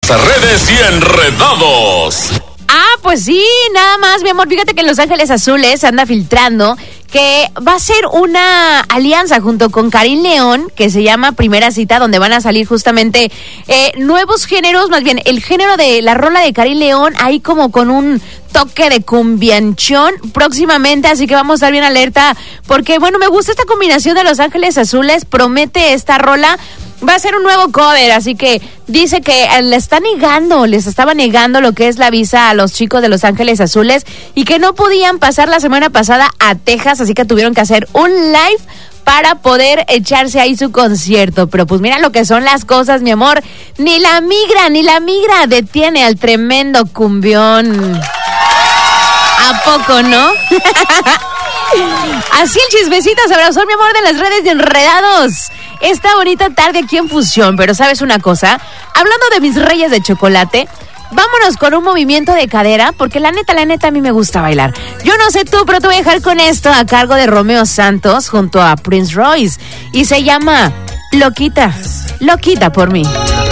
Redes y enredados. Pues sí, nada más, mi amor. Fíjate que en Los Ángeles Azules anda filtrando que va a ser una alianza junto con Karim León, que se llama Primera Cita, donde van a salir justamente nuevos géneros, más bien el género de la rola de Karim León, ahí como con un toque de cumbianchón próximamente, así que vamos a estar bien alerta, porque bueno, me gusta esta combinación de Los Ángeles Azules, promete esta rola. Va a ser un nuevo cover, así que dice que les estaba negando lo que es la visa a los chicos de Los Ángeles Azules y que no podían pasar la semana pasada a Texas, así que tuvieron que hacer un live para poder echarse ahí su concierto. Pero pues mira lo que son las cosas, mi amor. Ni la migra detiene al tremendo cumbión. ¿A poco, no? Así el chismecito sabrosón, mi amor, de las redes de enredados. Esta bonita tarde aquí en Fusión, pero ¿sabes una cosa? Hablando de mis reyes de chocolate, vámonos con un movimiento de cadera, porque la neta, a mí me gusta bailar. Yo no sé tú, pero te voy a dejar con esto a cargo de Romeo Santos junto a Prince Royce. Y se llama Loquita por mí.